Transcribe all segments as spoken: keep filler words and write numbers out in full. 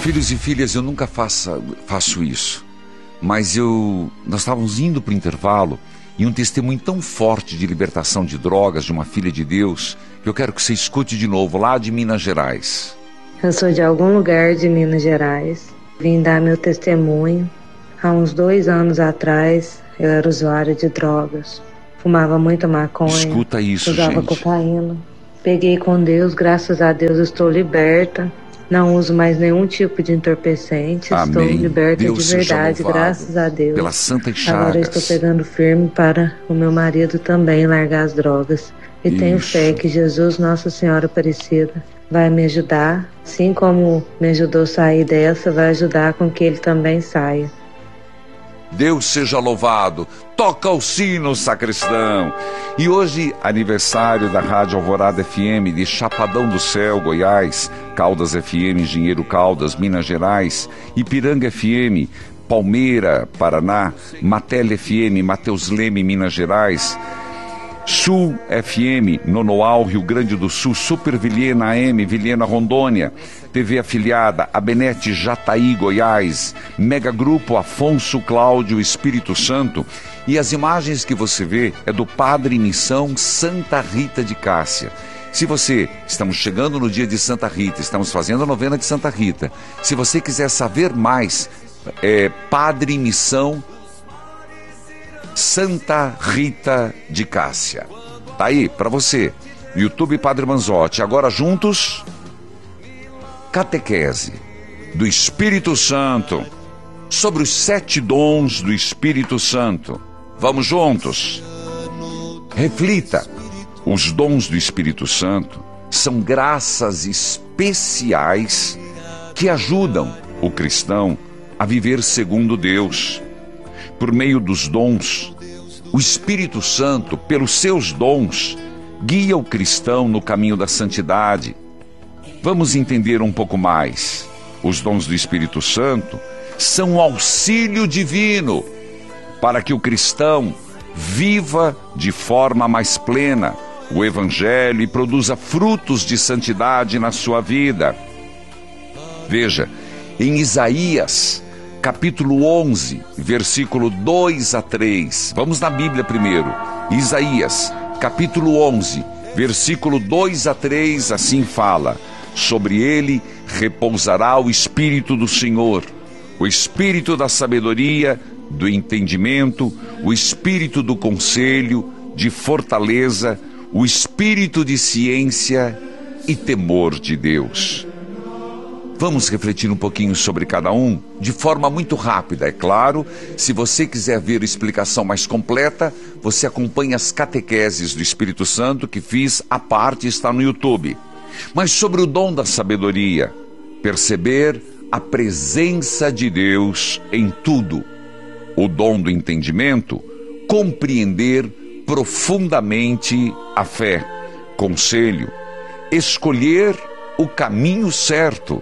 Filhos e filhas, eu nunca faça, faço isso, mas eu, nós estávamos indo para o intervalo e um testemunho tão forte de libertação de drogas de uma filha de Deus, que eu quero que você escute de novo, lá de Minas Gerais. Eu sou de algum lugar de Minas Gerais, vim dar meu testemunho. Há uns dois anos atrás, eu era usuária de drogas, fumava muita maconha, escuta isso, usava gente. cocaína. Peguei com Deus, graças a Deus estou liberta. Não uso mais nenhum tipo de entorpecente. Amém. Estou liberta Deus de verdade, graças a Deus. Pelas santas chagas. Agora eu estou pegando firme para o meu marido também largar as drogas. E Isso. tenho fé que Jesus, Nossa Senhora Aparecida, vai me ajudar. Assim como me ajudou a sair dessa, vai ajudar com que ele também saia. Deus seja louvado. Toca o sino, sacristão. E hoje, aniversário da Rádio Alvorada F M de Chapadão do Céu, Goiás, Caldas F M, Engenheiro Caldas, Minas Gerais, Ipiranga F M, Palmeira, Paraná, Matela F M, Mateus Leme, Minas Gerais, Sul F M, Nonoal, Rio Grande do Sul, Super Vilhena A M, Vilhena, Rondônia, T V afiliada, Abenete, Jataí, Goiás, Mega Grupo Afonso Cláudio, Espírito Santo. E as imagens que você vê é do Padre Missão Santa Rita de Cássia. Se você, estamos chegando no dia de Santa Rita, estamos fazendo a novena de Santa Rita. Se você quiser saber mais, é Padre Missão Santa Rita de Cássia. Tá aí, para você. YouTube Padre Manzotti. Agora juntos, catequese do Espírito Santo, sobre os sete dons do Espírito Santo. Vamos juntos. Reflita. Os dons do Espírito Santo são graças especiais que ajudam o cristão a viver segundo Deus. Por meio dos dons, o Espírito Santo, pelos seus dons, guia o cristão no caminho da santidade. Vamos entender um pouco mais. Os dons do Espírito Santo são um auxílio divino para que o cristão viva de forma mais plena o Evangelho e produza frutos de santidade na sua vida. Veja, em Isaías, capítulo onze, versículo dois a três. Vamos na Bíblia primeiro. Isaías, capítulo onze, versículo dois a três, assim fala: sobre ele repousará o Espírito do Senhor, o Espírito da sabedoria, do entendimento, o Espírito do conselho, de fortaleza, o Espírito de ciência e temor de Deus. Vamos refletir um pouquinho sobre cada um, de forma muito rápida, é claro. Se você quiser ver a explicação mais completa, você acompanha as catequeses do Espírito Santo que fiz à parte, está no YouTube. Mas sobre o dom da sabedoria, perceber a presença de Deus em tudo. O dom do entendimento, compreender profundamente a fé. Conselho, escolher o caminho certo.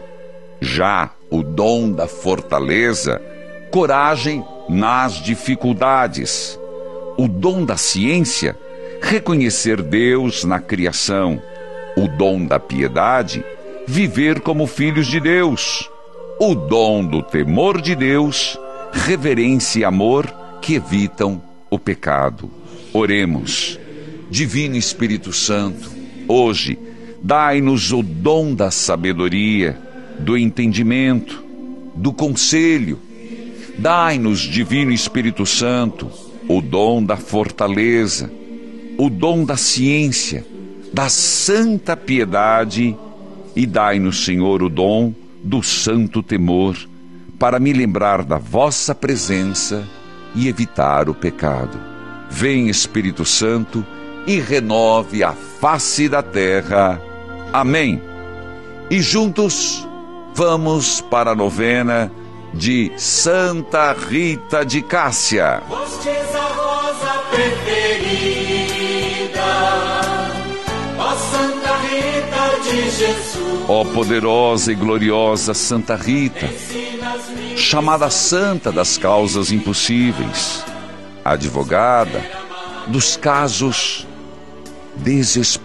Já o dom da fortaleza, coragem nas dificuldades. O dom da ciência, reconhecer Deus na criação. O dom da piedade, viver como filhos de Deus. O dom do temor de Deus, reverência e amor que evitam o pecado. Oremos. Divino Espírito Santo, hoje, dai-nos o dom da sabedoria, do entendimento, do conselho. Dai-nos, Divino Espírito Santo, o dom da fortaleza, o dom da ciência, da santa piedade, e dai-nos, Senhor, o dom do santo temor, para me lembrar da vossa presença e evitar o pecado. Vem, Espírito Santo, e renove a face da terra. Amém. E juntos vamos para a novena de Santa Rita de Cássia. Fostes a rosa preferida, ó Santa Rita de Jesus. Ó poderosa e gloriosa Santa Rita, chamada Santa das causas impossíveis, advogada dos casos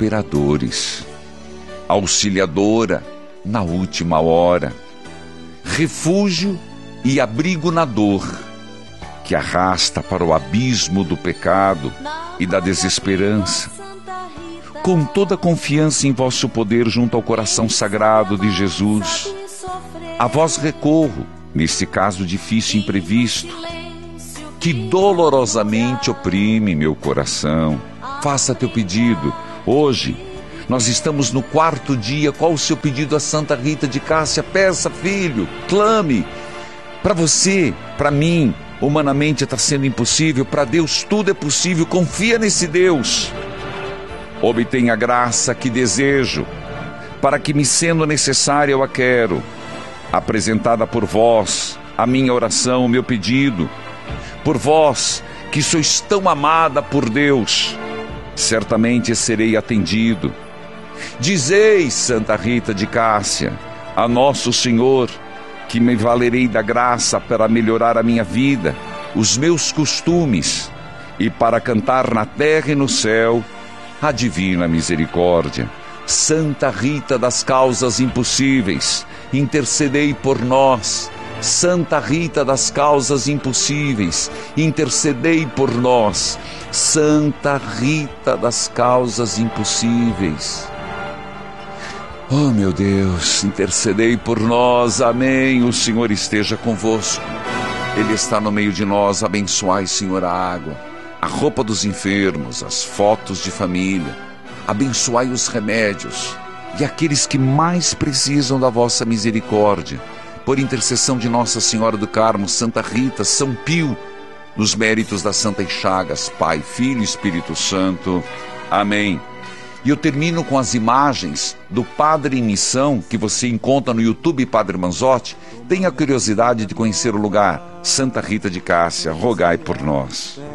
desesperadores, auxiliadora na última hora, refúgio e abrigo na dor, que arrasta para o abismo do pecado e da desesperança. Com toda confiança em vosso poder junto ao coração sagrado de Jesus, a vós recorro, neste caso difícil e imprevisto, que dolorosamente oprime meu coração. Faça teu pedido. Hoje, nós estamos no quarto dia. Qual o seu pedido a Santa Rita de Cássia? Peça, filho, clame. Para você, para mim, humanamente está sendo impossível. Para Deus tudo é possível. Confia nesse Deus. Obtenha a graça que desejo, para que, me sendo necessária, eu a quero. Apresentada por vós, a minha oração, o meu pedido, por vós, que sois tão amada por Deus, certamente serei atendido. Dizei, Santa Rita de Cássia, a Nosso Senhor, que me valerei da graça para melhorar a minha vida, os meus costumes, e para cantar na terra e no céu a divina misericórdia. Santa Rita das causas impossíveis, intercedei por nós. Santa Rita das causas impossíveis, intercedei por nós. Santa Rita das causas impossíveis. Oh, meu Deus, intercedei por nós. Amém. O Senhor esteja convosco. Ele está no meio de nós. Abençoai, Senhor, a água, a roupa dos enfermos, as fotos de família. Abençoai os remédios e aqueles que mais precisam da vossa misericórdia. Por intercessão de Nossa Senhora do Carmo, Santa Rita, São Pio, nos méritos das Santas Chagas, Pai, Filho e Espírito Santo. Amém. E eu termino com as imagens do Padre em Missão, que você encontra no YouTube Padre Manzotti. Tenha curiosidade de conhecer o lugar. Santa Rita de Cássia, rogai por nós.